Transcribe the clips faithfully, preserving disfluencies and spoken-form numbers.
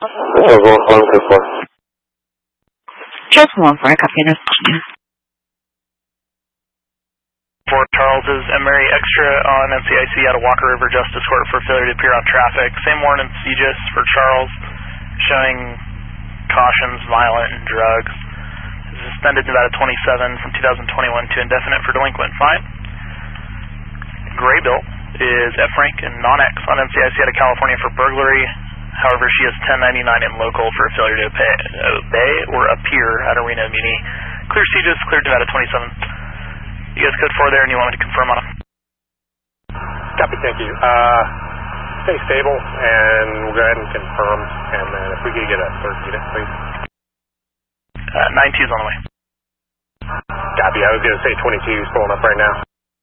Charles one four six four. Charles one four, copy intersection. Fort Charles is Emery Extra on M C I C out of Walker River Justice Court for failure to appear on traffic. Same warrant in C G I S for Charles, showing cautions, violent, and drugs. Suspended Nevada twenty-seven from two thousand twenty-one to indefinite for delinquent. Fine. Graybill is F. Frank and non-X on M C I C out of California for burglary. However, she is ten ninety-nine in local for failure to obey, obey or appear at Arena Muni. Clear C G I S, cleared Nevada twenty-seven. You guys code four there, and you want me to confirm on them? Copy, thank you. Uh, stay stable, and we'll go ahead and confirm. And then if we could get a third unit, please. Uh, nine two is on the way. Copy, I was going to say twenty-two is pulling up right now.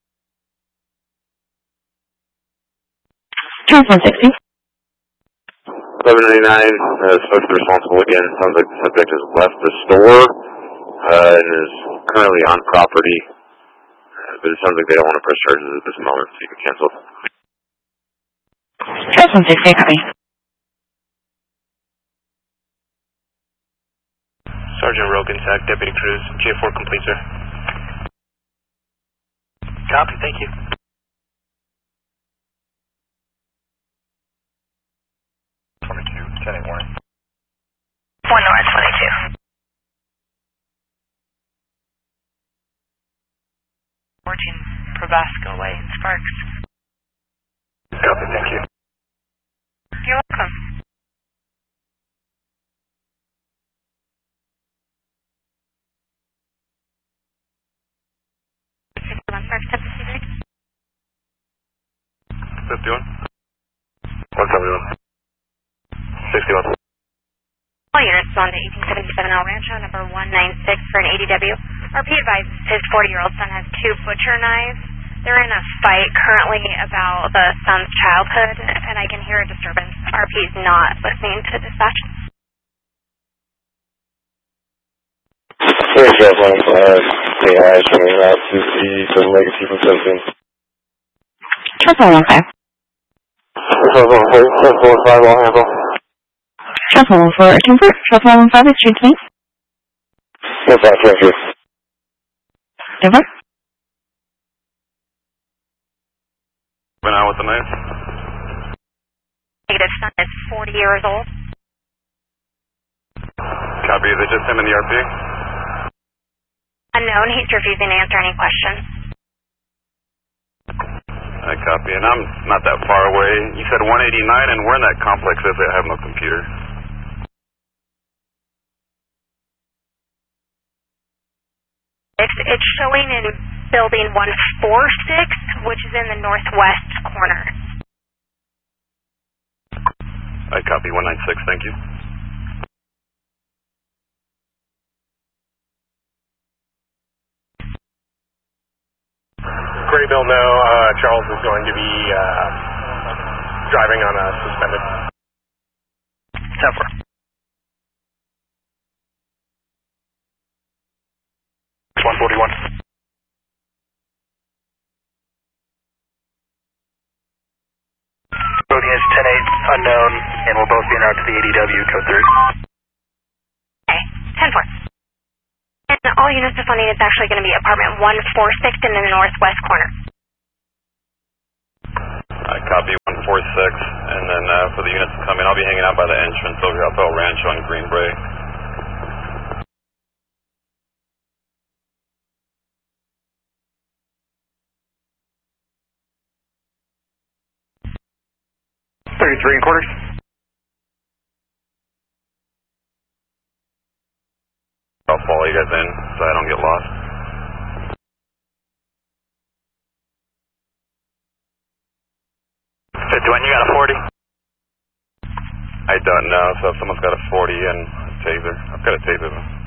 Charles one sixty. eleven ninety-nine, uh, supposed to be responsible again. Sounds like the subject has left the store uh, and is currently on property. Uh, but it sounds like they don't want to press charges at this moment, so you can cancel. Charles one sixty, copy. Sergeant Rogensack, Deputy Cruz, J four complete, sir. Copy, thank you. twenty-two, ten eight warrant. One north, twenty-two. fourteen Probasco Way in Sparks. Copy, thank you. You're welcome. fifty-one. one seventy-one. sixty-one. All units on the eighteen seventy-seven El Rancho, number one nine six for an A D W. R P advises his forty-year-old son has two butcher knives. They're in a fight currently about the son's childhood, and I can hear a disturbance. R P is not listening to dispatch. Hey, Charles one five. Hey, hi, showing out to see the legacy from seventeen. Charles one one five. Charles one four, Charles one five, all handle. Charles one one four, convert. Charles one one five, exchange me. one five, thank you. Over. Went out with the knife. Negative, son is forty years old. Copy, is it just him and the R P? Unknown, he's refusing to answer any questions. I copy, and I'm not that far away. You said one eighty-nine, and we're in that complex if they have no computer. It's, it's showing in building one forty-six, which is in the northwest corner. I copy, one ninety-six, thank you. Graybill, no, uh, Charles is going to be uh, driving on a suspended. ten four. one forty-one. Voting is ten eight, unknown, and we'll both be en route to the A D W, code three. Okay, ten four. And all units responding, it's actually going to be apartment one forty-six in the northwest corner. I copy, one forty-six, and then uh, for the units coming, I'll be hanging out by the entrance over here at El Rancho on Green Bray. thirty-three and quarters. I'll follow you guys in so I don't get lost. fifty-one, you got a forty? I don't know, so if someone's got a forty and a taser, I've got a taser though.